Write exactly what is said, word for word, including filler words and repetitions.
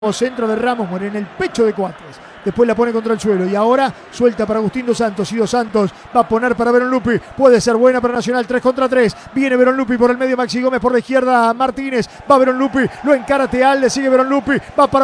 Centro de Ramos, muere en el pecho de Cuates. Después la pone contra el suelo y ahora suelta para Agustín Dos Santos. Y Dos Santos va a poner para Verón Lupi. Puede ser buena para Nacional. tres contra tres. Viene Verón Lupi por el medio. Maxi Gómez por la izquierda. Martínez. Va Verón Lupi. Lo encara Teal. Le sigue Verón Lupi. Va para